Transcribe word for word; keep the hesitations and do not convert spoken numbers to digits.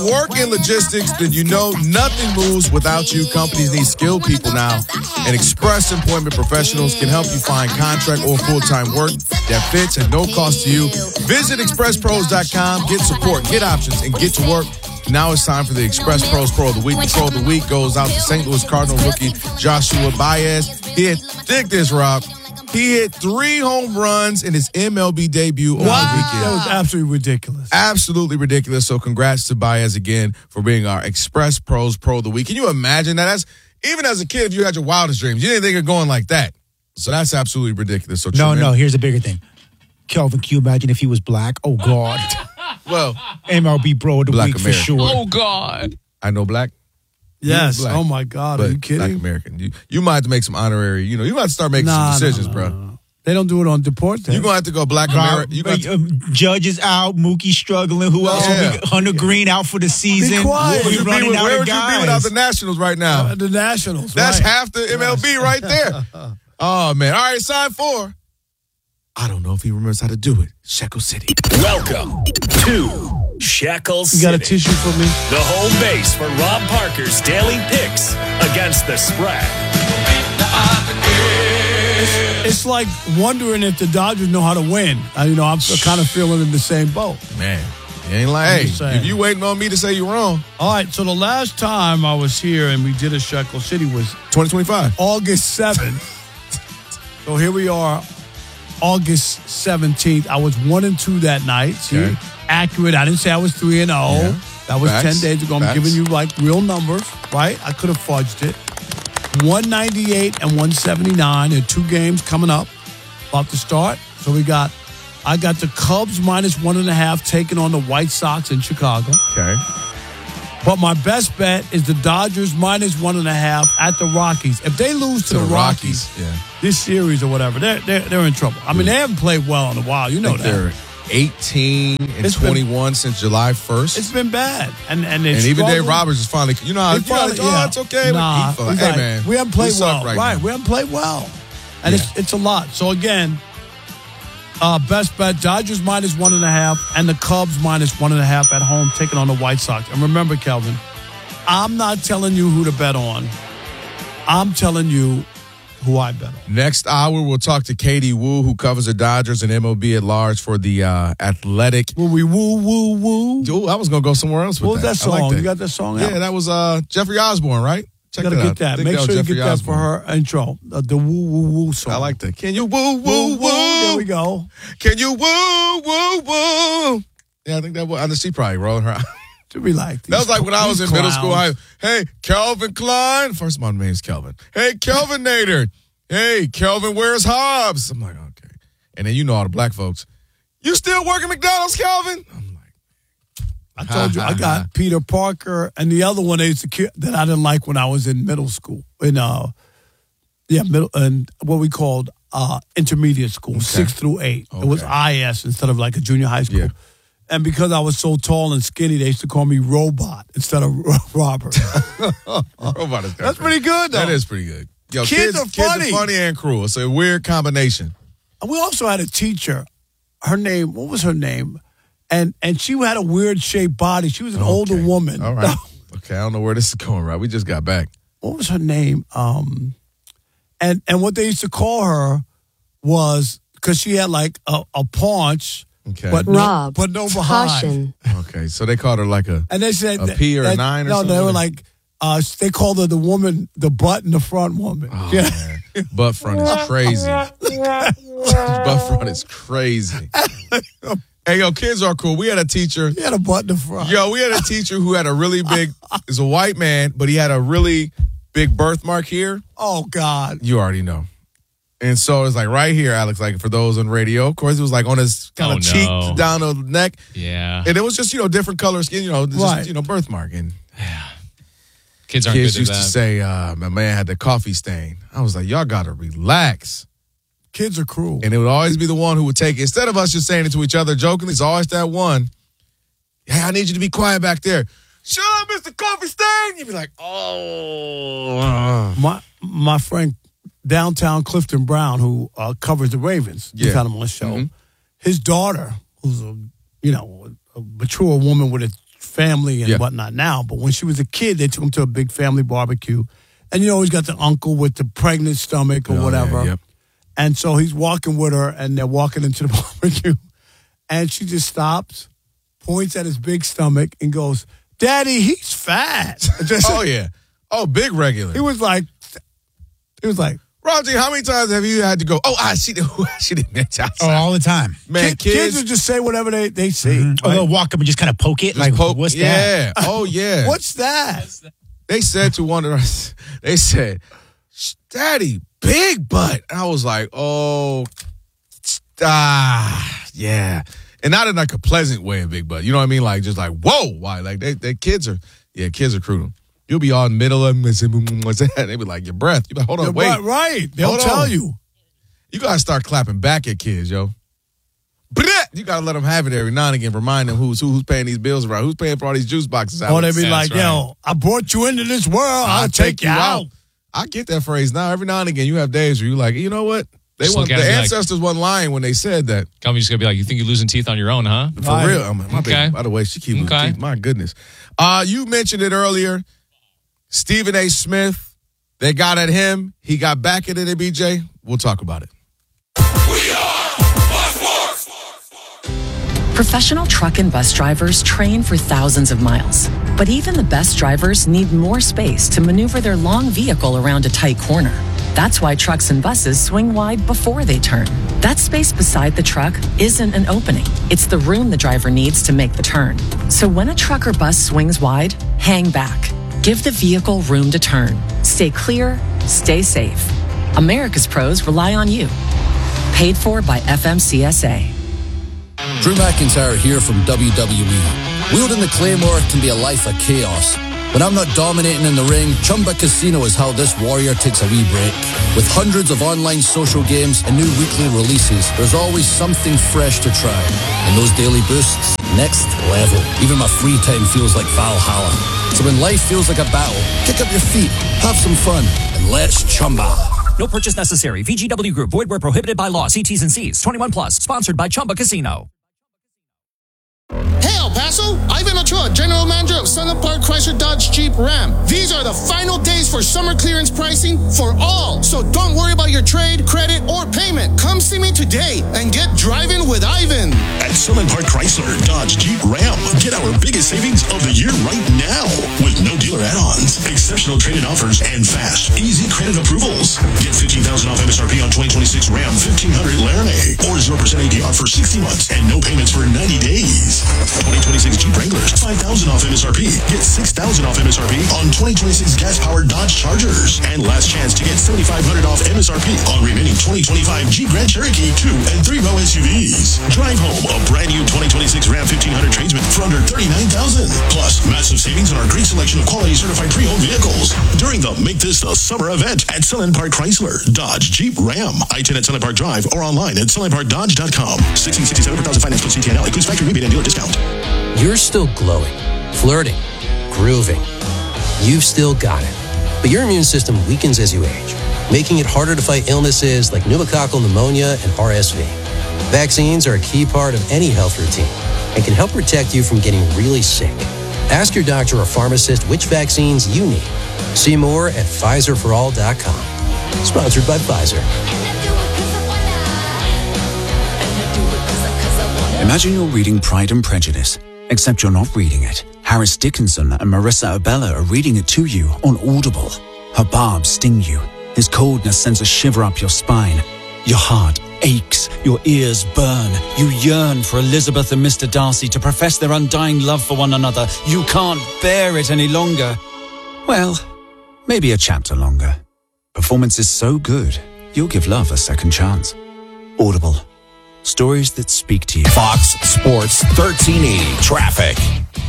work in logistics, then you know nothing moves without you. Companies need skilled people now, and Express Employment Professionals can help you find contract or full-time work that fits at no cost to you. Visit express pros dot com, get support, get options, and get to work. Now it's time for the Express Pros Pro of the Week. The Pro of the Week goes out to Saint Louis Cardinal rookie Joshua Baez. He hit, dig this, Rob. He hit three home runs in his M L B debut on wow. the weekend. That was absolutely ridiculous. Absolutely ridiculous. So congrats to Baez again for being our Express Pros Pro of the Week. Can you imagine that? That's, even as a kid, if you had your wildest dreams, you didn't think of going like that. So that's absolutely ridiculous. So no, no, here's a bigger thing. Kelvin, can you imagine if he was black? Oh, God. Well, M L B Bro of the Black Week American. for sure. Oh, God. I know black. Yes. Black, oh, my God. Are you kidding? Black American. You, you might have to make some honorary, you know, you might have to start making nah, some decisions, no, no, bro. No, no. They don't do it on Deporte. You're going to have to go Black American. You But, um, Judge is out. Mookie struggling. Who else? Yeah. Will be, Hunter Green out for the season. Be quiet. We're Where would you be running with- out where of would you guys. be without the Nationals right now? Uh, the Nationals. That's right. half the M L B right there. Oh, man. All right, sign four. I don't know if he remembers how to do it. Shekel City. Welcome to Shekel You City. got a tissue for me? The home base for Rob Parker's daily picks against the spread. It's like wondering if the Dodgers know how to win. Uh, you know, I'm kind of feeling in the same boat. Man, you ain't like, I'm hey, just saying. if you waiting on me to say you're wrong, All right, so the last time I was here and we did a Shekel City was twenty twenty-five. August seventh. So here we are, August seventeenth. I was one and two that night. See, Okay. accurate. I didn't say I was three and oh. Yeah. That was Facts. ten days ago. I'm Facts. giving you like real numbers, right? I could have fudged it. one ninety-eight and one seventy-nine. There are two games coming up, about to start. So we got, I got the Cubs minus one and a half taking on the White Sox in Chicago. Okay. But my best bet is the Dodgers minus one and a half at the Rockies. If they lose to, To the, the Rockies, Rockies, yeah. this series or whatever, they're, they're they're in trouble. I mean, they haven't played well in a while. You know I think that. they're eighteen and It's been- twenty-one since July first. It's been bad. And and, and even Dave Roberts is finally, you know, how He you know, finally- oh, yeah. it's okay. Nah, He felt like, he's hey, like, man, we haven't played suck well. right, now. We haven't played well. And Yeah. it's it's a lot. So again, uh, best bet, Dodgers minus one and a half and the Cubs minus one and a half at home taking on the White Sox. And remember, Kelvin, I'm not telling you who to bet on. I'm telling you who I bet on. Next hour, we'll talk to Katie Wu, who covers the Dodgers and M L B at large for the uh, Athletic. Will we woo, woo, woo? Ooh, I was going to go somewhere else with What was that I like song? that. You got that song Yeah, out? that was uh, Jeffrey Osborne, right? Check You gotta that get out. I that. think Make was sure you Jeffrey get that Osborne. for her intro. Uh, the woo, woo, woo song. I like that. Can you woo, woo, woo? There we go. Can you woo, woo, woo? Yeah, I think that was, I know she probably rolling her out. To be like That was like when I was in these middle school. I, clowns. hey, Calvin Klein. First of all, my name's Kelvin. Hey, Kelvin Nader. Hey, Kelvin, where's Hobbs? I'm like, okay. And then you know all the black folks. You still working McDonald's, Kelvin? I'm like, I told you, I got Peter Parker and the other one is the kid that I didn't like when I was in middle school. In uh, yeah, middle and what we called uh intermediate school, six through eight. It was Okay. I S instead of like a junior high school. Yeah. And because I was so tall and skinny, they used to call me Robot instead of Robert. Robot is That's pretty good, though. That is pretty good. Yo, Kids are funny. Kids are funny and cruel. It's a weird combination. And we also had a teacher. Her name, what was her name? And and she had a weird shaped body. She was an older Okay. woman. All right. Okay, I don't know where this is going, right? We just got back. What was her name? Um, and and what they used to call her was because she had like a, a paunch, Okay. but Rob, no, but no behind. caution. Okay, so they called her like a. And they said A P or a that- nine or no, something? they were like uh, they called her the woman, the butt and the front woman. Oh, yeah. man. Butt front is crazy. Butt front is crazy. Hey, yo, kids are cool. We had a teacher. He had a butt in the front. Yo, we had a teacher who had a really big, is a white man, but he had a really big birthmark here. Oh God. You already know. And so it's like right here, Alex, like for those on radio, of course, it was like on his kind of Oh, cheek no. down the neck. Yeah. And it was just, you know, different color skin, you know, just, Right. you know, birthmark. And Kids aren't kids good used at that. to say, uh, my man had the coffee stain. I was like, y'all got to relax. Kids are cruel. And it would always be the one who would take it. Instead of us just saying it to each other jokingly, it's always that one. Hey, I need you to be quiet back there. Shut up, Mister Coffee Stain. You'd be like, oh. My my friend downtown Clifton Brown, who uh, covers the Ravens, Yeah. he's had him on the show. Mhm. His daughter, who's a you know a mature woman with a family and Yeah. whatnot now. But when she was a kid, they took him to a big family barbecue. And you always got the uncle with the pregnant stomach or Oh, whatever. yeah, yep. And so he's walking with her, and they're walking into the barbecue. And she just stops, points at his big stomach, and goes, Daddy, he's fat. Just, Oh, yeah. Oh, big regular. He was like, he was like, Roger, how many times have you had to go, oh, ah, she, she didn't mention Oh, outside. all the time. Man, Kid- kids. kids will just say whatever they, they see. Or they'll walk up and just kind of poke it. just Like, poke- what's that? yeah. Oh, yeah. What's that? They said to one of us, they said, Daddy, big butt. And I was like, oh, ah, yeah. And not in like a pleasant way, a big butt. You know what I mean? Like, just like, whoa. Why? Like, they, they kids are, yeah, kids are crude. You'll be all in the middle of them and say, what's that? They be like, your breath. You be like, hold on, You're wait. right, right. They'll Hold tell on. you. You got to start clapping back at kids, yo. You got to let them have it every now and again. Remind them who's who, who's paying these bills around. Who's paying for all these juice boxes out. Or they be That's like, right. yo, I brought you into this world. I'll, take, you out. I get that phrase now. Every now and again, you have days where you're like, you know what? They Just want, look the at it and be like- ancestors wasn't lying when they said that. Company's going to be like, you think you're losing teeth on your own, huh? For Right. real. I mean, my Okay. baby, by the way, she keeps Okay. losing teeth. My goodness. Uh, you mentioned it earlier. Stephen A. Smith, they got at him. He got back at it, B J. We'll talk about it. Professional truck and bus drivers train for thousands of miles. But even the best drivers need more space to maneuver their long vehicle around a tight corner. That's why trucks and buses swing wide before they turn. That space beside the truck isn't an opening. It's the room the driver needs to make the turn. So when a truck or bus swings wide, hang back. Give the vehicle room to turn. Stay clear, stay safe. America's pros rely on you. Paid for by F M C S A. Drew McIntyre here from W W E. Wielding the Claymore can be a life of chaos. When I'm not dominating in the ring, Chumba Casino is how this warrior takes a wee break. With hundreds of online social games and new weekly releases, there's always something fresh to try. And those daily boosts, next level. Even my free time feels like Valhalla. So when life feels like a battle, kick up your feet, have some fun, and let's chumba. No purchase necessary. V G W Group. Void where prohibited by law. See T's and C's. twenty-one plus. Sponsored by Chumba Casino. Hey, El Paso, Ivan Ochoa, General Manager of Sunland Park Chrysler Dodge Jeep Ram. These are the final days for summer clearance pricing for all. So don't worry about your trade, credit, or payment. Come see me today and get driving with Ivan. At Sunland Park Chrysler Dodge Jeep Ram, get our biggest savings of the year right now with no dealer add-ons, exceptional trade-in offers, and fast, easy credit approvals. Get fifteen thousand dollars off M S R P on twenty twenty-six Ram fifteen hundred Laramie or zero percent A D R for sixty months and no payments for ninety days. twenty twenty-six Jeep Wranglers, five thousand dollars off M S R P. Get six thousand dollars off M S R P on twenty twenty-six gas-powered Dodge Chargers. And last chance to get seventy-five hundred dollars off M S R P on remaining twenty twenty-five Jeep Grand Cherokee two and three row S U Vs. Drive home a brand new twenty twenty-six Ram fifteen hundred tradesman for under thirty-nine thousand dollars. Plus, massive savings on our great selection of quality certified pre-owned vehicles during the Make This the Summer event at Sunland Park Chrysler Dodge Jeep Ram. I ten at Sunland Park Drive or online at sunland park dodge dot com. sixteen sixty-seven per thousand finance plus C T N L includes factory rebate and dealer discount. You're still glowing, flirting, grooving. You've still got it. But your immune system weakens as you age, making it harder to fight illnesses like pneumococcal pneumonia and R S V. Vaccines are a key part of any health routine and can help protect you from getting really sick. Ask your doctor or pharmacist which vaccines you need. See more at Pfizer for all dot com. Sponsored by Pfizer. Imagine you're reading Pride and Prejudice, except you're not reading it. Harris Dickinson and Marissa Abella are reading it to you on Audible. Her barbs sting you. His coldness sends a shiver up your spine. Your heart aches. Your ears burn. You yearn for Elizabeth and Mister Darcy to profess their undying love for one another. You can't bear it any longer. Well, maybe a chapter longer. Performance is so good, you'll give love a second chance. Audible. Stories that speak to you. Fox Sports thirteen eighty Traffic.